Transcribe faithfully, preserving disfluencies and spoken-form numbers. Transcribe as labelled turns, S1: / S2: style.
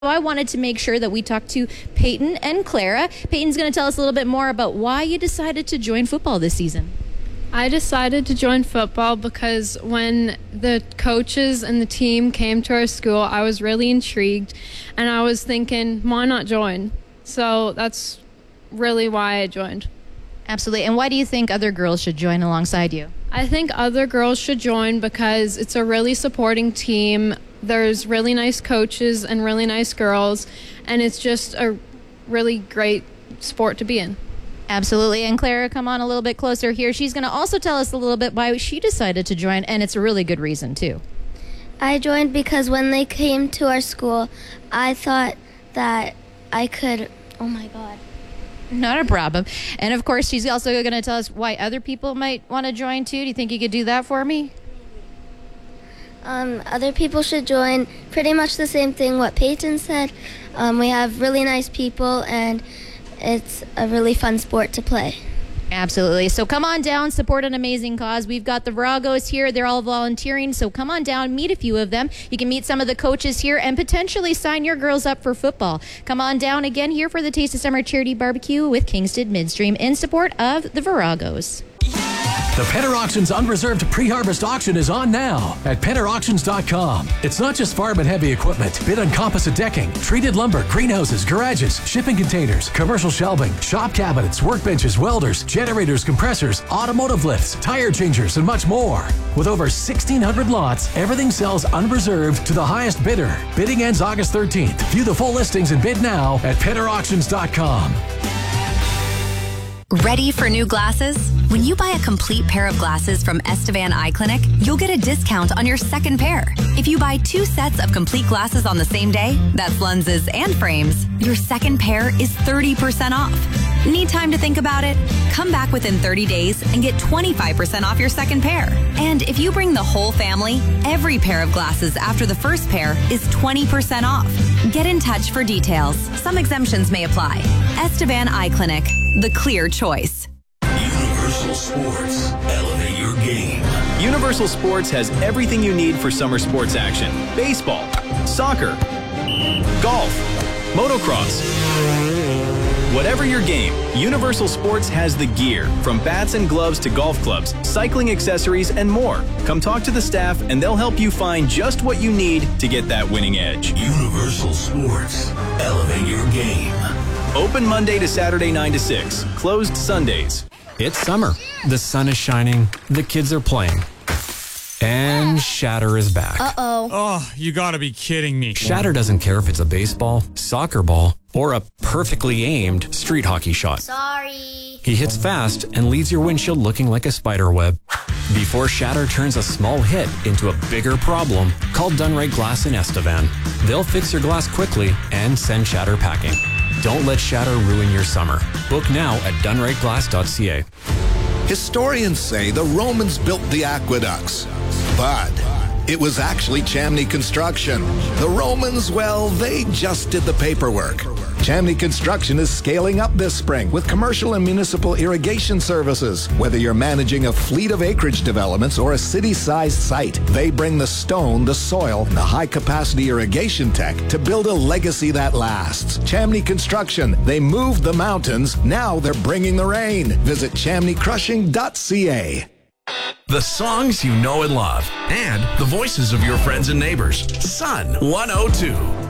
S1: I wanted to make sure that we talked to Peyton and Clara. Peyton's going to tell us a little bit more about why you decided to join football this season.
S2: I decided to join football because when the coaches and the team came to our school, I was really intrigued, and I was thinking, why not join? So that's really why I joined.
S1: Absolutely. And why do you think other girls should join alongside you?
S2: I think other girls should join because it's a really supporting team. There's really nice coaches and really nice girls, and it's just a really great sport to be in.
S1: Absolutely. And Clara, come on a little bit closer here. She's going to also tell us a little bit why she decided to join, and it's a really good reason, too.
S3: I joined because when they came to our school, I thought that I could... Oh, my God.
S1: Not a problem. And, of course, she's also going to tell us why other people might want to join, too. Do you think you could do that for me?
S3: Um, other people should join. Pretty much the same thing what Peyton said. Um, we have really nice people, and it's a really fun sport to play.
S1: Absolutely. So come on down, support an amazing cause. We've got the Viragos here. They're all volunteering. So come on down, meet a few of them. You can meet some of the coaches here and potentially sign your girls up for football. Come on down again here for the Taste of Summer Charity Barbecue with Kingston Midstream in support of the Viragos.
S4: The Penner Auctions Unreserved Pre-Harvest Auction is on now at penner auctions dot com. It's not just farm and heavy equipment. Bid on composite decking, treated lumber, greenhouses, garages, shipping containers, commercial shelving, shop cabinets, workbenches, welders, generators, compressors, automotive lifts, tire changers, and much more. With over sixteen hundred lots, everything sells unreserved to the highest bidder. Bidding ends August thirteenth. View the full listings and bid now at penner auctions dot com.
S5: Ready for new glasses? When you buy a complete pair of glasses from Estevan Eye Clinic, you'll get a discount on your second pair. If you buy two sets of complete glasses on the same day, that's lenses and frames, your second pair is thirty percent off. Need time to think about it? Come back within thirty days and get twenty-five percent off your second pair. And if you bring the whole family, every pair of glasses after the first pair is twenty percent off. Get in touch for details. Some exemptions may apply. Estevan Eye Clinic, the clear choice.
S6: Universal Sports. Elevate your game.
S7: Universal Sports has everything you need for summer sports action. Baseball, soccer, golf, motocross. Whatever your game, Universal Sports has the gear, from bats and gloves to golf clubs, cycling accessories, and more. Come talk to the staff and they'll help you find just what you need to get that winning edge.
S6: Universal Sports. Elevate your game.
S7: Open Monday to Saturday nine to six. Closed Sundays.
S8: It's summer. The sun is shining. The kids are playing. And Shatter is back.
S3: Uh-oh.
S9: Oh, you gotta be kidding me.
S8: Shatter doesn't care if it's a baseball, soccer ball, or a perfectly aimed street hockey shot.
S3: Sorry.
S8: He hits fast and leaves your windshield looking like a spider web. Before Shatter turns a small hit into a bigger problem, call Dunright Glass in Estevan. They'll fix your glass quickly and send Shatter packing. Don't let Shatter ruin your summer. Book now at dunright glass dot c a.
S10: Historians say the Romans built the aqueducts, but it was actually Chamney Construction. The Romans, well, they just did the paperwork. Chamney Construction is scaling up this spring with commercial and municipal irrigation services. Whether you're managing a fleet of acreage developments or a city-sized site, they bring the stone, the soil, and the high-capacity irrigation tech to build a legacy that lasts. Chamney Construction, they moved the mountains, now they're bringing the rain. Visit chamney crushing dot c a.
S6: The songs you know and love, and the voices of your friends and neighbors. Sun one oh two.